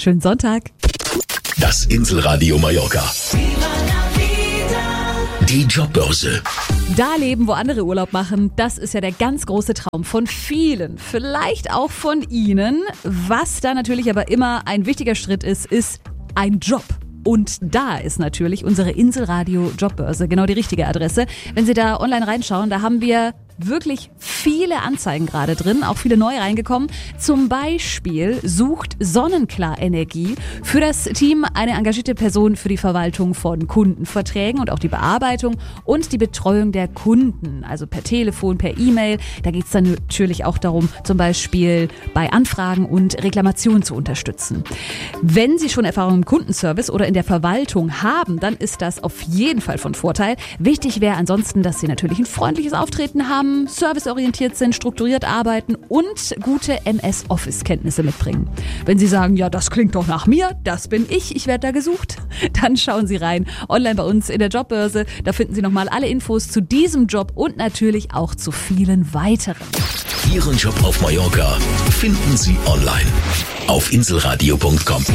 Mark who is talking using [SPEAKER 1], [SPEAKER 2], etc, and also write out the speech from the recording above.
[SPEAKER 1] Schönen Sonntag.
[SPEAKER 2] Das Inselradio Mallorca. Die Jobbörse.
[SPEAKER 1] Da leben, wo andere Urlaub machen, das ist ja der ganz große Traum von vielen. Vielleicht auch von Ihnen. Was da natürlich aber immer ein wichtiger Schritt ist ein Job. Und da ist natürlich unsere Inselradio Jobbörse genau die richtige Adresse. Wenn Sie da online reinschauen, da haben wir wirklich viele Anzeigen gerade drin, auch viele neu reingekommen. Zum Beispiel sucht Sonnenklar Energie für das Team eine engagierte Person für die Verwaltung von Kundenverträgen und auch die Bearbeitung und die Betreuung der Kunden, also per Telefon, per E-Mail. Da geht es dann natürlich auch darum, zum Beispiel bei Anfragen und Reklamationen zu unterstützen. Wenn Sie schon Erfahrung im Kundenservice oder in der Verwaltung haben, dann ist das auf jeden Fall von Vorteil. Wichtig wäre ansonsten, dass Sie natürlich ein freundliches Auftreten haben, serviceorientiert sind, strukturiert arbeiten und gute MS-Office-Kenntnisse mitbringen. Wenn Sie sagen, ja, das klingt doch nach mir, das bin ich werde da gesucht, dann schauen Sie rein, online bei uns in der Jobbörse. Da finden Sie nochmal alle Infos zu diesem Job und natürlich auch zu vielen weiteren.
[SPEAKER 2] Ihren Job auf Mallorca finden Sie online auf inselradio.com.